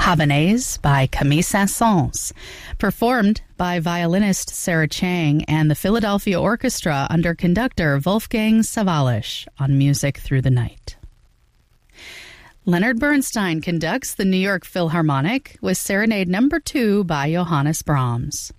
Pavanaise by Camille Saint-Saëns, performed by violinist Sarah Chang and the Philadelphia Orchestra under conductor Wolfgang Sawallisch on Music Through the Night. Leonard Bernstein conducts the New York Philharmonic with Serenade No. 2 by Johannes Brahms.